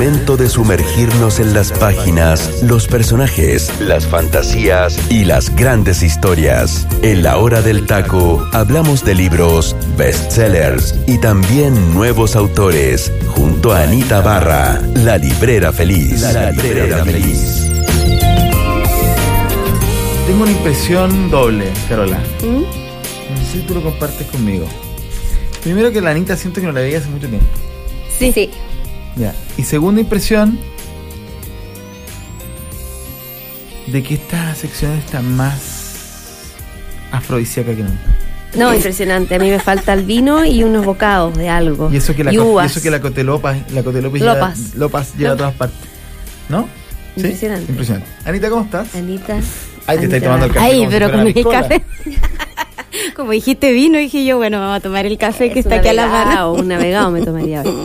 momento de sumergirnos en las páginas, los personajes, las fantasías y las grandes historias. En La Hora del Taco hablamos de libros, bestsellers y también nuevos autores, junto a Anita Barra, la librera feliz. La librera feliz. Tengo una impresión doble, Carola. No sé si tú lo compartes conmigo. Primero que la Anita siento que no la veía hace mucho tiempo. Sí. Ya. Y segunda impresión de que esta sección está más afrodisíaca que nunca. No, impresionante. A mí me falta el vino y unos bocados de algo. Y eso que la Cotelopas lleva a todas partes. ¿No? Impresionante. ¿Sí? Impresionante. Anita, ¿cómo estás? Anita. Ay, te estáis tomando el café. Ay, pero con el piscola. café. Como dijiste vino, dije yo, bueno, vamos a tomar el café que está aquí a la mano. Un navegado me tomaría hoy.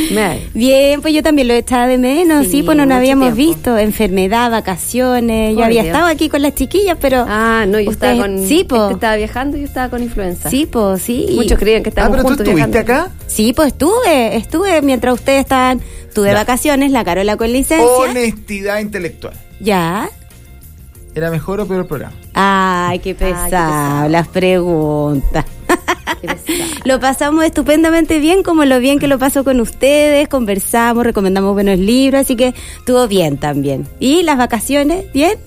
Bien, pues yo también lo echaba de menos, sí, pues no nos habíamos tiempo. visto. Enfermedad, vacaciones. Yo Ay, había Dios. estado aquí con las chiquillas, pero. No, yo estaba ustedes- con. Sí, po. Este estaba viajando y yo estaba con influenza. Sí, pues sí. Muchos creían que estábamos ¿Pero tú juntos estuviste viajando. acá? Sí, pues estuve mientras ustedes estaban. Tuve Ya. vacaciones, la Carola con licencia. Honestidad intelectual. Ya. ¿Era mejor o peor el programa? Ay, qué pesado, las preguntas. Qué pesado. Lo pasamos estupendamente bien, como lo bien que lo pasó con ustedes, conversamos, recomendamos buenos libros, así que estuvo bien también. ¿Y las vacaciones? ¿Bien?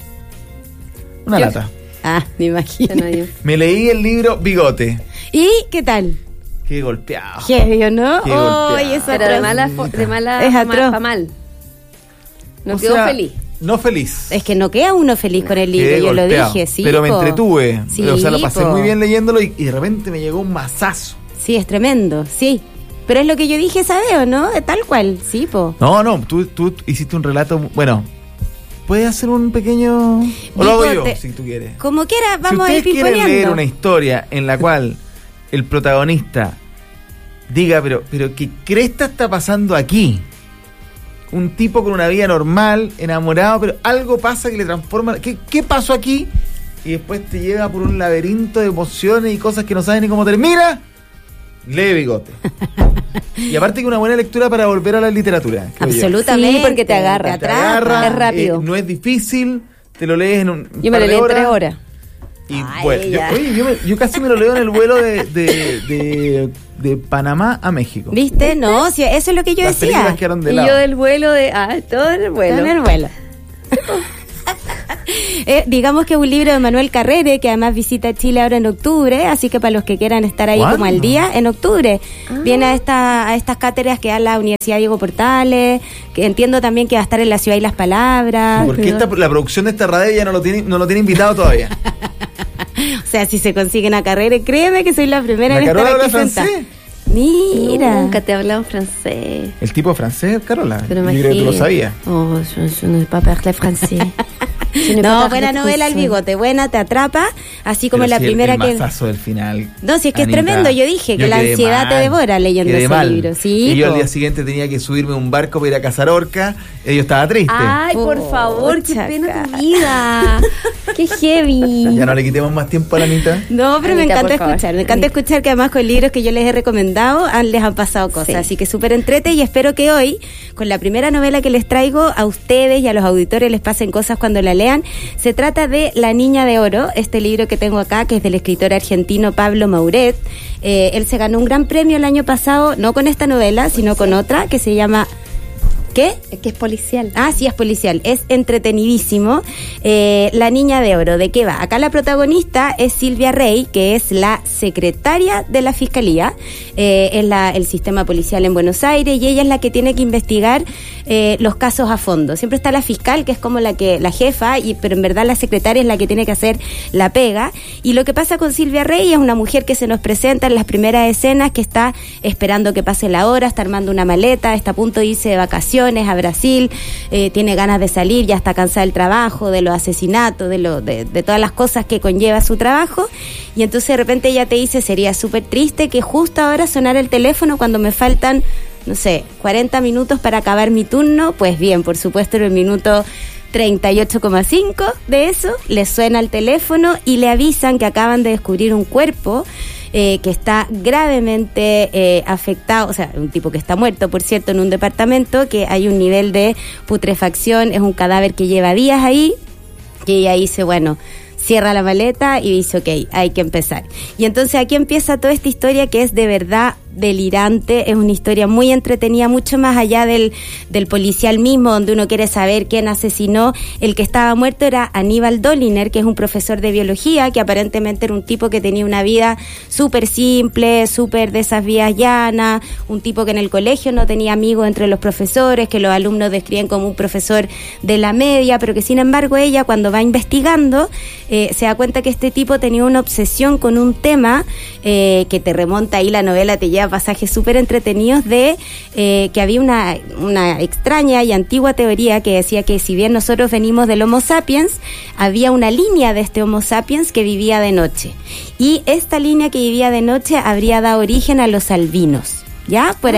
Una lata. Ah, me imagino. Me leí el libro Bigote. ¿Y qué tal? Qué golpeado. Heavy, ¿o no? Qué golpeado. Oye, eso Pero de mala, Es atroz. pa' mal. No O quedó sea, feliz. No feliz. Es que no queda uno feliz con el libro, Quedé yo lo golpeado, dije, sí. pero me po. entretuve. Sí, O sea, lo pasé po. muy bien leyéndolo y de repente me llegó un mazazo. Sí, es tremendo, sí. Pero es lo que yo dije esa vez, ¿o no? Tal cual, sí, po. No, tú hiciste un relato. Bueno, ¿puedes hacer un pequeño.? O lo hago yo, Bigote. si tú quieres. Como quiera, Si vamos a ir ustedes quieren leer pimponeando. una historia en la cual el protagonista diga, pero ¿qué cresta está pasando aquí? Un tipo con una vida normal, enamorado, pero algo pasa que le transforma. ¿Qué pasó aquí? Y después te lleva por un laberinto de emociones y cosas que no sabes ni cómo termina. Lee Bigote. Y aparte que una buena lectura para volver a la literatura. creo yo. Absolutamente. Sí, porque te agarra. Te agarra, es rápido. no es difícil, te lo lees en un Yo me par lo de leí en 3 horas. Y Ay, bueno, ya. yo casi me lo leo en el vuelo de Panamá a México. ¿Viste? No, sí, eso es lo que yo Las películas decía. quedaron de Y lado. yo del vuelo de. Todo en el vuelo. En el vuelo. Digamos que es un libro de Manuel Carrere, que además visita Chile ahora en octubre, así que para los que quieran estar ahí ¿Cuándo? como al día, en octubre. Viene a estas cátedras que da la Universidad Diego Portales, que entiendo también que va a estar en La Ciudad y las Palabras. Porque la producción de esta radio ya no lo tiene invitado todavía. O sea, si se consiguen a Carrere, créeme que soy la primera ¿La en estar Carola aquí habla sentada. francés? Mira. Nunca te he hablado en francés. El tipo francés, Carola. Pero Yo creo que tú lo imagínate. sabías. Oh, je ne sais pas parler français. No, buena novela El Bigote, buena, te atrapa, así como Pero la sí, primera el que... mazazo del final. No, si es que Anita, es tremendo, yo dije que la quedé ansiedad te mal, devora leyendo quedé ese mal. libro. Sí, y yo al po. día siguiente tenía que subirme a un barco para ir a cazar orca. Y yo estaba triste. Ay, por favor, qué Pucha, pena tu vida. Qué heavy. Ya no le quitemos más tiempo a la Anita. No, pero me Anita, encanta por favor. escuchar. Me encanta escuchar que además con libros que yo les he recomendado les han pasado cosas. Sí. Así que súper entrete y espero que hoy, con la primera novela que les traigo, a ustedes y a los auditores les pasen cosas cuando la lean. Se trata de La Niña de Oro, este libro que tengo acá, que es del escritor argentino Pablo Mauret. Él se ganó un gran premio el año pasado, no con esta novela, sino con otra que se llama... ¿Qué? Es que es policial. Ah, sí, es policial. Es entretenidísimo. La Niña de Oro, ¿de qué va? Acá la protagonista es Silvia Rey, que es la secretaria de la Fiscalía. Es el sistema policial en Buenos Aires y ella es la que tiene que investigar los casos a fondo. Siempre está la fiscal, que es como la jefa, pero en verdad la secretaria es la que tiene que hacer la pega. Y lo que pasa con Silvia Rey es una mujer que se nos presenta en las primeras escenas, que está esperando que pase la hora, está armando una maleta, está a punto de irse de vacaciones a Brasil, tiene ganas de salir, ya está cansada del trabajo, de los asesinatos, de todas las cosas que conlleva su trabajo, y entonces de repente ella te dice, sería súper triste que justo ahora sonara el teléfono cuando me faltan, no sé, 40 minutos para acabar mi turno. Pues bien, por supuesto en el minuto 38,5 de eso, le suena el teléfono y le avisan que acaban de descubrir un cuerpo que está gravemente afectado, o sea, un tipo que está muerto, por cierto, en un departamento, que hay un nivel de putrefacción, es un cadáver que lleva días ahí, que ella dice, bueno, cierra la maleta y dice, ok, hay que empezar. Y entonces aquí empieza toda esta historia que es de verdad delirante, es una historia muy entretenida, mucho más allá del policial mismo, donde uno quiere saber quién asesinó. El que estaba muerto era Aníbal Doliner, que es un profesor de biología, que aparentemente era un tipo que tenía una vida súper simple, súper de esas vías llanas, un tipo que en el colegio no tenía amigos entre los profesores, que los alumnos describen como un profesor de la media, pero que sin embargo ella, cuando va investigando, se da cuenta que este tipo tenía una obsesión con un tema que te remonta ahí, la novela te lleva pasajes súper entretenidos de que había una extraña y antigua teoría que decía que si bien nosotros venimos del Homo sapiens, había una línea de este Homo sapiens que vivía de noche. Y esta línea que vivía de noche habría dado origen a los albinos. ¿Ya? Por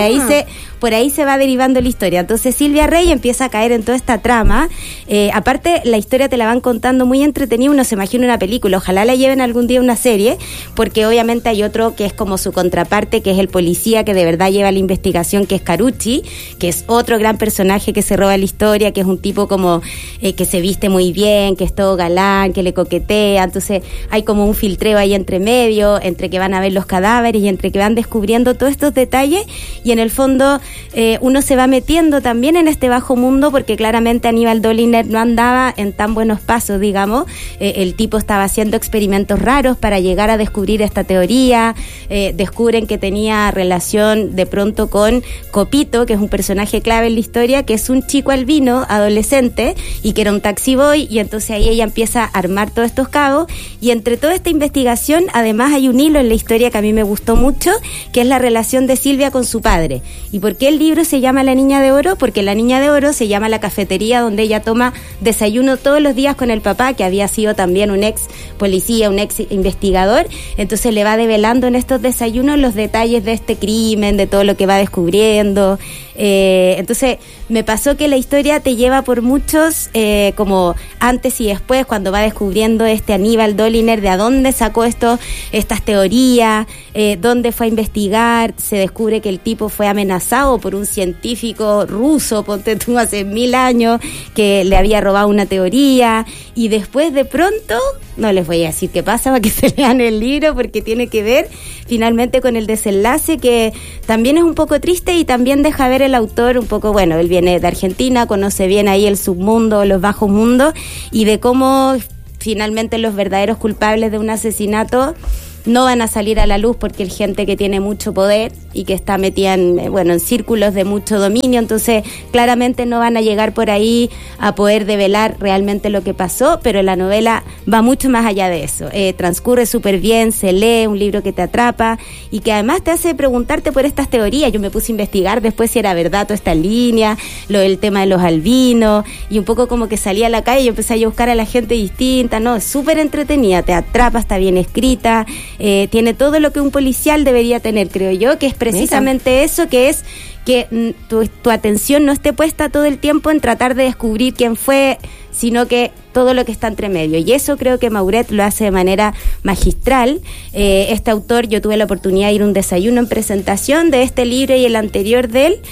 ahí se va derivando la historia. Entonces Silvia Rey empieza a caer en toda esta trama. Aparte, la historia te la van contando muy entretenida, uno se imagina una película, ojalá la lleven algún día una serie, porque obviamente hay otro que es como su contraparte, que es el policía que de verdad lleva la investigación, que es Carucci, que es otro gran personaje que se roba la historia, que es un tipo como que se viste muy bien, que es todo galán, que le coquetea. Entonces hay como un filtreo ahí entre medio, entre que van a ver los cadáveres y entre que van descubriendo todos estos detalles, y en el fondo uno se va metiendo también en este bajo mundo, porque claramente Aníbal Doliner no andaba en tan buenos pasos, digamos. El tipo estaba haciendo experimentos raros para llegar a descubrir esta teoría. Descubren que tenía relación de pronto con Copito, que es un personaje clave en la historia, que es un chico albino, adolescente, y que era un taxi boy, y entonces ahí ella empieza a armar todos estos cabos, y entre toda esta investigación, además hay un hilo en la historia que a mí me gustó mucho, que es la relación de Silvia con su padre. ¿Y por qué el libro se llama La Niña de Oro? Porque La Niña de Oro se llama la cafetería donde ella toma desayuno todos los días con el papá, que había sido también un ex policía, un ex investigador. Entonces le va develando en estos desayunos los detalles de este crimen, de todo lo que va descubriendo. Entonces me pasó que la historia te lleva por muchos como antes y después, cuando va descubriendo este Aníbal Doliner de a dónde sacó estas teorías, dónde fue a investigar. Se descubre que el tipo fue amenazado por un científico ruso, ponte tú, hace 1000 años, que le había robado una teoría, y después de pronto, no les voy a decir qué pasa para que se lean el libro, porque tiene que ver finalmente con el desenlace, que también es un poco triste y también deja ver el autor un poco, bueno, él viene de Argentina, conoce bien ahí el submundo, los bajos mundos, y de cómo finalmente los verdaderos culpables de un asesinato no van a salir a la luz, porque hay gente que tiene mucho poder y que está metida en círculos de mucho dominio, entonces claramente no van a llegar por ahí a poder develar realmente lo que pasó, pero la novela va mucho más allá de eso. Transcurre súper bien, se lee, un libro que te atrapa y que además te hace preguntarte por estas teorías. Yo me puse a investigar después si era verdad toda esta línea, lo del tema de los albinos, y un poco como que salía a la calle y empecé a buscar a la gente distinta. No, es súper entretenida, te atrapa, está bien escrita. Tiene todo lo que un policial debería tener, creo yo, que es precisamente eso, que es que tu atención no esté puesta todo el tiempo en tratar de descubrir quién fue, sino que todo lo que está entre medio. Y eso creo que Mauret lo hace de manera magistral. Este autor, yo tuve la oportunidad de ir a un desayuno en presentación de este libro y el anterior de él,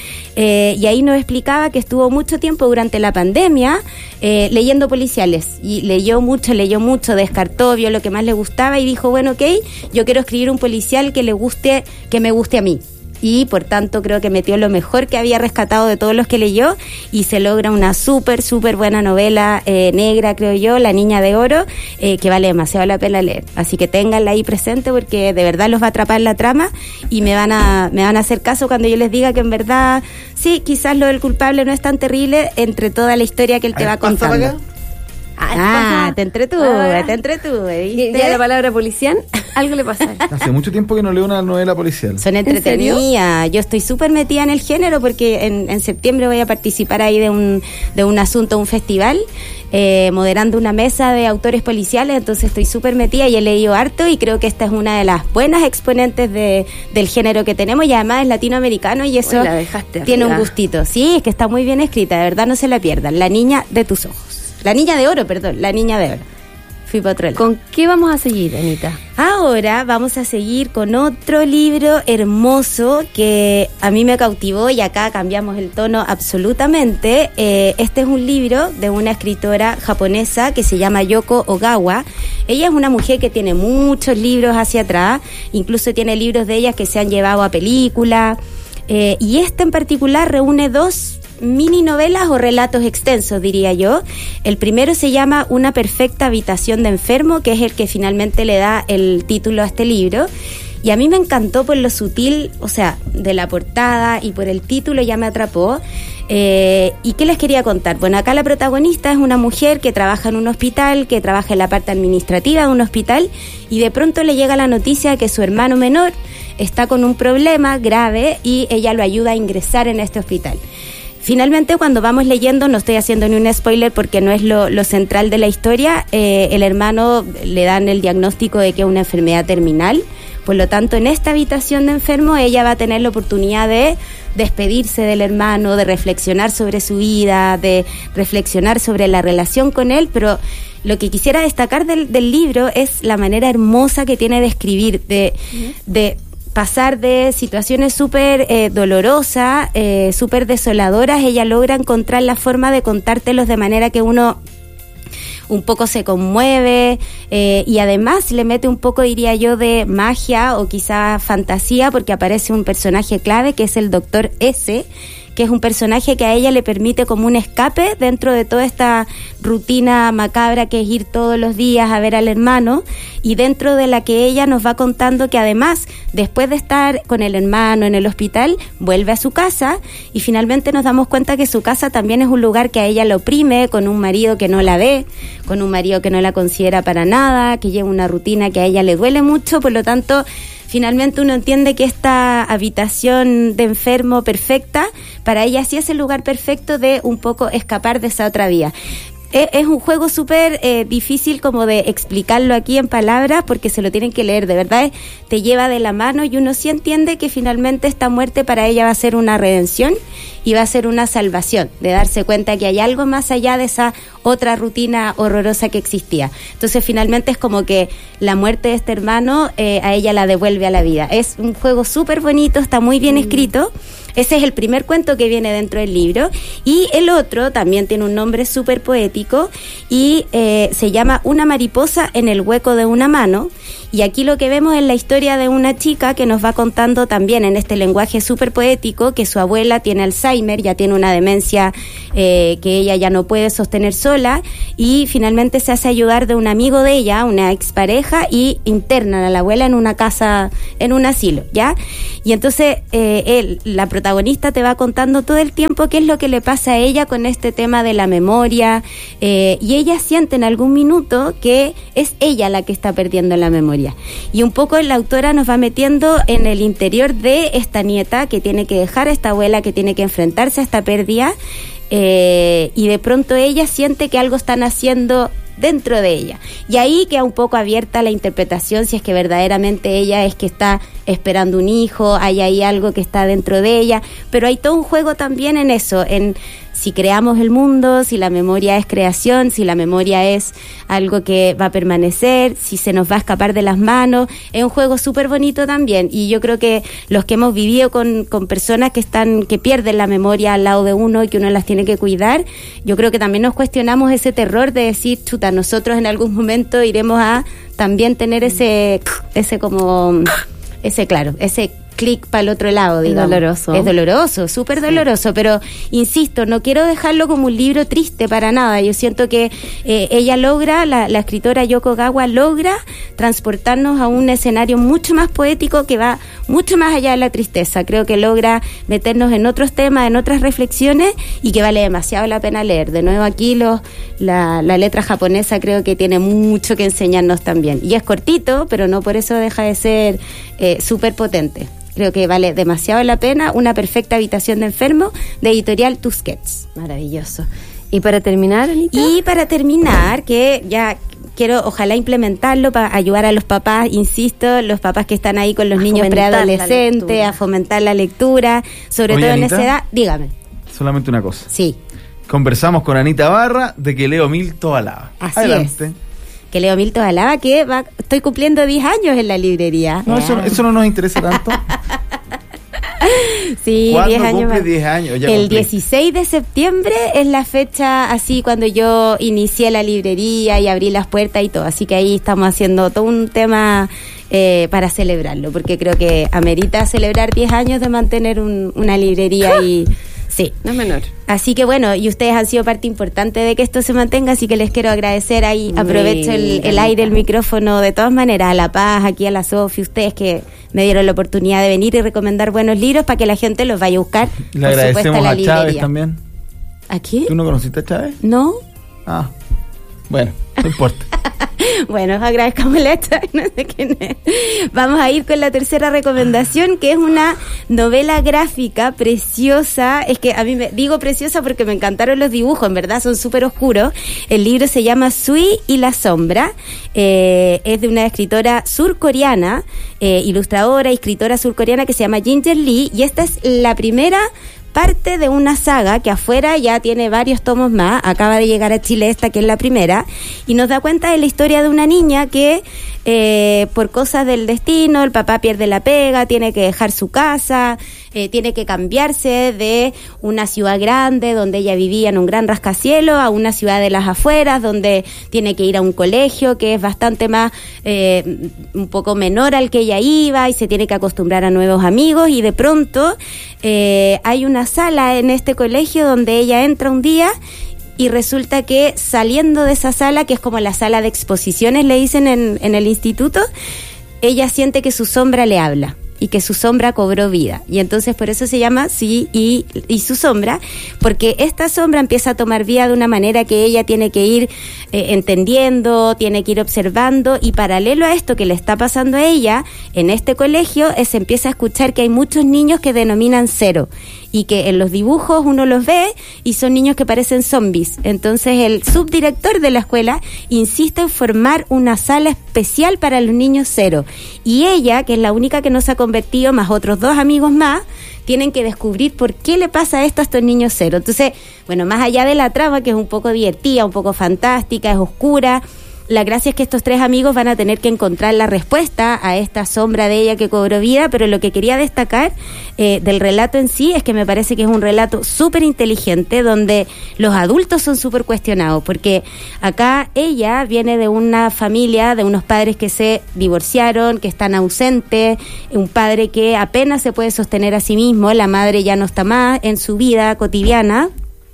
y ahí nos explicaba que estuvo mucho tiempo durante la pandemia leyendo policiales, y leyó mucho, descartó, vio lo que más le gustaba y dijo, bueno, ok, yo quiero escribir un policial que me guste a mí. Y por tanto creo que metió lo mejor que había rescatado de todos los que leyó, y se logra una súper buena novela negra, creo yo, La Niña de Oro, que vale demasiado la pena leer. Así que ténganla ahí presente, porque de verdad los va a atrapar en la trama, y me van a hacer caso cuando yo les diga que en verdad sí, quizás lo del culpable no es tan terrible entre toda la historia que él te va contando. Te entretuve, ¿viste? Ya la palabra policial, algo le pasa. Hace mucho tiempo que no leo una novela policial. Son entretenidas. Yo estoy súper metida en el género, porque en septiembre voy a participar ahí de un asunto, un festival, moderando una mesa de autores policiales, entonces estoy súper metida y he leído harto, y creo que esta es una de las buenas exponentes del género que tenemos, y además es latinoamericano, y eso tiene un gustito. Sí, es que está muy bien escrita, de verdad no se la pierdan. La Niña de tus ojos. La Niña de Oro, perdón, La Niña de Oro. fui para otro lado. ¿Con qué vamos a seguir, Anita? Ahora vamos a seguir con otro libro hermoso que a mí me cautivó y acá cambiamos el tono absolutamente. Este es un libro de una escritora japonesa que se llama Yoko Ogawa. Ella es una mujer que tiene muchos libros hacia atrás, incluso tiene libros de ella que se han llevado a película, y este en particular reúne 2 mini novelas o relatos extensos, diría yo. El primero se llama Una perfecta habitación de enfermo, que es el que finalmente le da el título a este libro. Y a mí me encantó por lo sutil, o sea, de la portada, y por el título ya me atrapó. ¿Y qué les quería contar? Bueno, acá la protagonista es una mujer que trabaja en un hospital, que trabaja en la parte administrativa de un hospital, y de pronto le llega la noticia de que su hermano menor está con un problema grave y ella lo ayuda a ingresar en este hospital. Finalmente, cuando vamos leyendo, no estoy haciendo ni un spoiler porque no es lo central de la historia, el hermano le dan el diagnóstico de que es una enfermedad terminal. Por lo tanto, en esta habitación de enfermo, ella va a tener la oportunidad de despedirse del hermano, de reflexionar sobre su vida, de reflexionar sobre la relación con él, pero lo que quisiera destacar del libro es la manera hermosa que tiene de escribir, de pasar de situaciones súper dolorosas, súper desoladoras. Ella logra encontrar la forma de contártelos de manera que uno un poco se conmueve, y además le mete un poco, diría yo, de magia o quizá fantasía, porque aparece un personaje clave que es el Dr. S., que es un personaje que a ella le permite como un escape dentro de toda esta rutina macabra que es ir todos los días a ver al hermano, y dentro de la que ella nos va contando que además, después de estar con el hermano en el hospital, vuelve a su casa, y finalmente nos damos cuenta que su casa también es un lugar que a ella la oprime, con un marido que no la ve, con un marido que no la considera para nada, que lleva una rutina que a ella le duele mucho. Por lo tanto, finalmente uno entiende que esta habitación de enfermo perfecta, para ella sí es el lugar perfecto de un poco escapar de esa otra vida. Es un juego súper difícil como de explicarlo aquí en palabras, porque se lo tienen que leer, de verdad te lleva de la mano, y uno sí entiende que finalmente esta muerte para ella va a ser una redención y va a ser una salvación, de darse cuenta que hay algo más allá de esa otra rutina horrorosa que existía. Entonces finalmente es como que la muerte de este hermano a ella la devuelve a la vida. Es un juego súper bonito, está muy bien escrito. Ese es el primer cuento que viene dentro del libro, y el otro también tiene un nombre súper poético y se llama Una mariposa en el hueco de una mano. Y aquí lo que vemos es la historia de una chica que nos va contando también en este lenguaje súper poético que su abuela tiene Alzheimer, ya tiene una demencia que ella ya no puede sostener sola, y finalmente se hace ayudar de un amigo de ella, una expareja, y internan a la abuela en una casa, en un asilo, ¿ya? Y entonces la protagonista te va contando todo el tiempo qué es lo que le pasa a ella con este tema de la memoria, y ella siente en algún minuto que es ella la que está perdiendo la memoria. Y un poco la autora nos va metiendo en el interior de esta nieta que tiene que dejar a esta abuela, que tiene que enfrentarse a esta pérdida, y de pronto ella siente que algo están haciendo dentro de ella, y ahí queda un poco abierta la interpretación si es que verdaderamente ella es que está esperando un hijo, hay ahí algo que está dentro de ella, pero hay todo un juego también en eso, en si creamos el mundo, si la memoria es creación, si la memoria es algo que va a permanecer, si se nos va a escapar de las manos. Es un juego súper bonito también, y yo creo que los que hemos vivido con personas que pierden la memoria al lado de uno y que uno las tiene que cuidar, yo creo que también nos cuestionamos ese terror de decir, chuta, nosotros en algún momento iremos a también tener ese clic para el otro lado, digamos. Es doloroso, súper doloroso, pero insisto, no quiero dejarlo como un libro triste para nada. Yo siento que ella logra, la escritora Yoko Ogawa logra transportarnos a un escenario mucho más poético que va mucho más allá de la tristeza. Creo que logra meternos en otros temas, en otras reflexiones, y que vale demasiado la pena leer. De nuevo aquí la letra japonesa creo que tiene mucho que enseñarnos también. Y es cortito, pero no por eso deja de ser súper potente. Creo que vale demasiado la pena. Una perfecta habitación de enfermo, de editorial Tusquets. Maravilloso. ¿Y para terminar, Anita? Y para terminar, que ya quiero ojalá implementarlo para ayudar a los papás, insisto, los papás que están ahí con los niños preadolescentes, a fomentar la lectura, sobre todo en esa edad. Dígame. Solamente una cosa. Sí. Conversamos con Anita Barra de que Leo Milto alaba. Así Adelante. es. que leo Milton Alaba, que estoy cumpliendo 10 años en la librería. No, eso no nos interesa tanto. Sí, 10 años. ¿Cuándo cumple 10 años? El 16 de septiembre es la fecha así cuando yo inicié la librería y abrí las puertas y todo. Así que ahí estamos haciendo todo un tema para celebrarlo, porque creo que amerita celebrar 10 años de mantener una librería y... Sí. No es menor. Así que bueno, y ustedes han sido parte importante de que esto se mantenga, así que les quiero agradecer ahí. Aprovecho el aire, el micrófono, de todas maneras, a La Paz, aquí a la Sofi, ustedes que me dieron la oportunidad de venir y recomendar buenos libros para que la gente los vaya a buscar. Le agradecemos a Chávez también. ¿A quién? ¿Tú no conociste a Chávez? No. Ah, bueno, no importa. Bueno, agradezcámosle a Chávez, no sé quién es. Vamos a ir con la tercera recomendación, que es una novela gráfica preciosa. Es que a mí digo preciosa porque me encantaron los dibujos, en verdad son súper oscuros. El libro se llama Sui y la sombra. Es de una escritora surcoreana, ilustradora y escritora surcoreana que se llama Ginger Lee, y esta es la primera parte de una saga que afuera ya tiene varios tomos más. Acaba de llegar a Chile esta, que es la primera, y nos da cuenta de la historia de una niña que por cosas del destino, el papá pierde la pega, tiene que dejar su casa, tiene que cambiarse de una ciudad grande donde ella vivía en un gran rascacielos a una ciudad de las afueras donde tiene que ir a un colegio que es bastante más un poco menor al que ella iba, y se tiene que acostumbrar a nuevos amigos, y de pronto hay una sala en este colegio donde ella entra un día y resulta que saliendo de esa sala, que es como la sala de exposiciones, le dicen en el instituto, ella siente que su sombra le habla y que su sombra cobró vida, y entonces por eso se llama Sí y su sombra, porque esta sombra empieza a tomar vida de una manera que ella tiene que ir entendiendo, tiene que ir observando, y paralelo a esto que le está pasando a ella en este colegio, se empieza a escuchar que hay muchos niños que denominan cero, y que en los dibujos uno los ve y son niños que parecen zombies. Entonces el subdirector de la escuela insiste en formar una sala especial para los niños cero, y ella, que es la única que no se ha convertido, más otros 2 amigos más, tienen que descubrir por qué le pasa esto a estos niños cero. Entonces, bueno, más allá de la trama, que es un poco divertida, un poco fantástica, es oscura, la gracia es que estos 3 amigos van a tener que encontrar la respuesta a esta sombra de ella que cobró vida. Pero lo que quería destacar del relato en sí es que me parece que es un relato súper inteligente, donde los adultos son súper cuestionados, porque acá ella viene de una familia, de unos padres que se divorciaron, que están ausentes, un padre que apenas se puede sostener a sí mismo, la madre ya no está más en su vida cotidiana,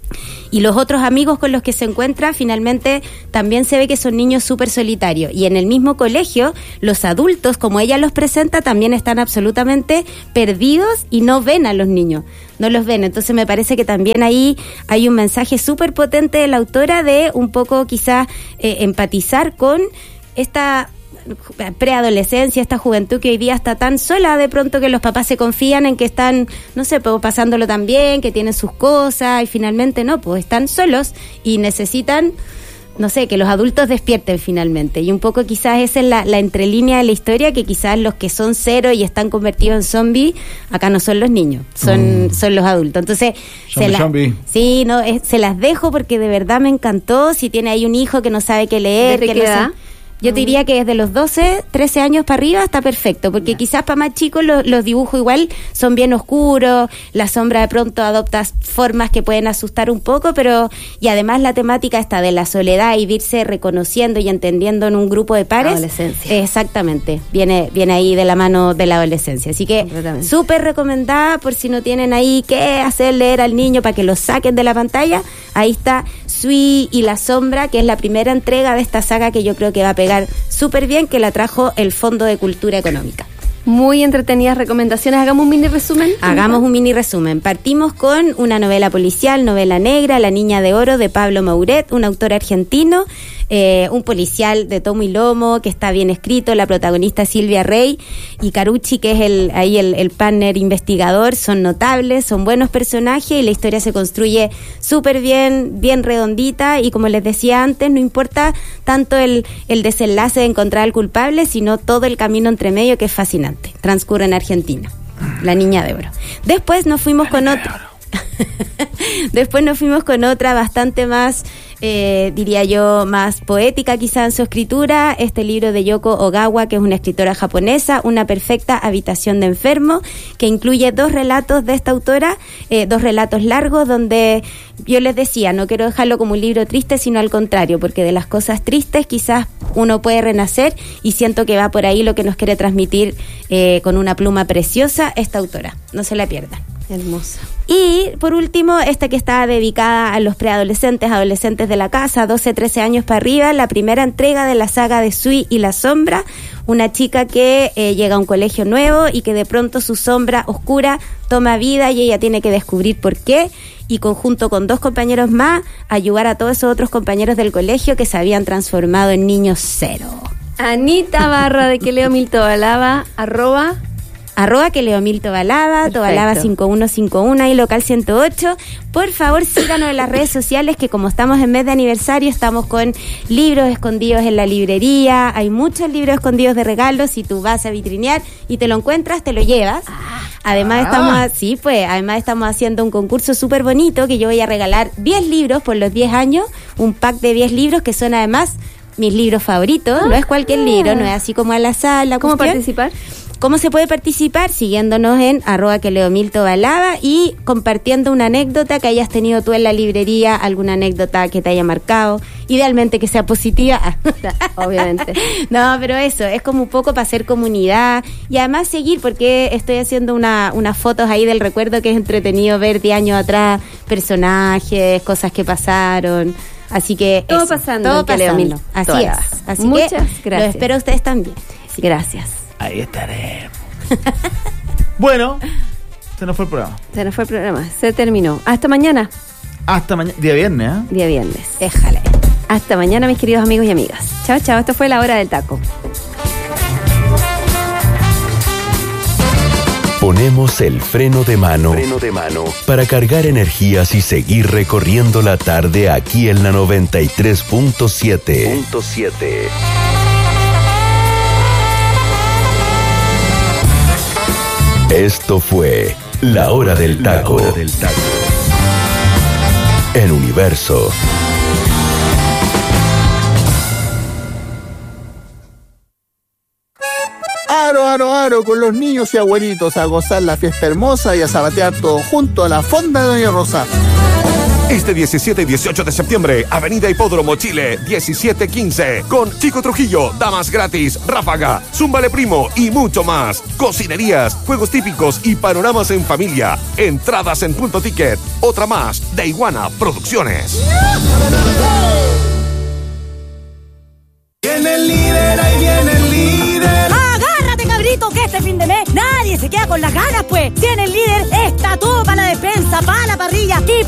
y los otros amigos con los que se encuentra finalmente también se ve que son niños súper solitarios, y en el mismo colegio los adultos, como ella los presenta, también están absolutamente perdidos y no ven a los niños, no los ven. Entonces me parece que también ahí hay un mensaje súper potente de la autora de un poco quizás empatizar con esta preadolescencia, esta juventud que hoy día está tan sola, de pronto, que los papás se confían en que están, no sé, pues pasándolo tan bien, que tienen sus cosas, y finalmente no, pues están solos y necesitan, no sé, que los adultos despierten finalmente. Y un poco quizás esa es la entrelínea de la historia, que quizás los que son cero y están convertidos en zombies, acá no son los niños, son los adultos. Entonces, sí, no, se las dejo porque de verdad me encantó. Si tiene ahí un hijo que no sabe qué leer, ¿desde qué qué edad? Yo te diría que desde los 12, 13 años para arriba está perfecto, porque quizás para más chicos los dibujos igual son bien oscuros, la sombra de pronto adopta formas que pueden asustar un poco, pero y además la temática está de la soledad y de irse reconociendo y entendiendo en un grupo de pares. Adolescencia. Exactamente, viene ahí de la mano de la adolescencia, así que súper recomendada por si no tienen ahí qué hacer leer al niño para que lo saquen de la pantalla. Ahí está Sui y la sombra, que es la primera entrega de esta saga que yo creo que va a pegar súper bien, que la trajo el Fondo de Cultura Económica. Muy entretenidas recomendaciones. Hagamos un mini resumen. Hagamos un mini resumen. Partimos con una novela policial, novela negra, La Niña de Oro, de Pablo Mauret, un autor argentino, un policial de tomo y lomo, que está bien escrito. La protagonista Silvia Rey y Carucci, que es el partner investigador, son notables, son buenos personajes, y la historia se construye súper bien, bien redondita, y como les decía antes, no importa tanto el desenlace de encontrar al culpable, sino todo el camino entre medio, que es fascinante. Transcurre en Argentina. La Niña de Oro. Después nos fuimos con otra. Después nos fuimos con otra bastante más diría yo, más poética quizá en su escritura, este libro de Yoko Ogawa, que es una escritora japonesa, Una perfecta habitación de enfermo, que incluye 2 relatos de esta autora, 2 relatos largos, donde yo les decía, no quiero dejarlo como un libro triste, sino al contrario, porque de las cosas tristes quizás uno puede renacer, y siento que va por ahí lo que nos quiere transmitir con una pluma preciosa esta autora. No se la pierdan. Hermosa. Y por último, esta que está dedicada a los preadolescentes, adolescentes de la casa, 12, 13 años para arriba, la primera entrega de la saga de Sui y la sombra, una chica que llega a un colegio nuevo y que de pronto su sombra oscura toma vida y ella tiene que descubrir por qué, y conjunto con 2 compañeros más, ayudar a todos esos otros compañeros del colegio que se habían transformado en niños cero. Anita Barra de que Leo Milto Balaba, @ que Leo Milto Balaba, Tobalaba 5151 y local 108. Por favor, síganos en las redes sociales, que como estamos en mes de aniversario, estamos con libros escondidos en la librería. Hay muchos libros escondidos de regalos. Si tú vas a vitrinear y te lo encuentras, te lo llevas. Además estamos haciendo un concurso súper bonito, que yo voy a regalar 10 libros por los 10 años, un pack de 10 libros que son además mis libros favoritos. No es cualquier libro, no es así como al azar la ¿Cómo cuestión. participar? ¿Cómo se puede participar? Siguiéndonos en @ que Leo Milto Balaba y compartiendo una anécdota que hayas tenido tú en la librería, alguna anécdota que te haya marcado, idealmente que sea positiva. Obviamente. No, pero eso, es como un poco para hacer comunidad y además seguir, porque estoy haciendo unas fotos ahí del recuerdo, que es entretenido ver 10 años atrás, personajes, cosas que pasaron. Así que todo eso, pasando. todo pasando. Así Todas. es. Así Muchas que gracias. lo espero a ustedes también. Sí, gracias. Ahí estaré. Bueno, se nos fue el programa. Se nos fue el programa. Se terminó. Hasta mañana. Hasta mañana. Día viernes, ¿eh? Día viernes. Déjale. Hasta mañana, mis queridos amigos y amigas. Chao, chao. Esto fue La Hora del Taco. Ponemos el freno de mano para cargar energías y seguir recorriendo la tarde aquí en la 93.7. Esto fue La Hora del Taco. En Universo. Aro, con los niños y abuelitos a gozar la fiesta hermosa y a sabatear todo junto a la fonda de Doña Rosa. Este 17 y 18 de septiembre, Avenida Hipódromo Chile, 1715, con Chico Trujillo, damas gratis, ráfaga, Zúmbale Primo y mucho más. Cocinerías, juegos típicos y panoramas en familia. Entradas en Punto Ticket. Otra más, de Iguana Producciones. Viene el líder, ahí viene el líder. ¡Agárrate, cabrito, que este fin de mes nadie se queda con las ganas, pues! Tiene el líder, está todo para la despensa, para la parrilla y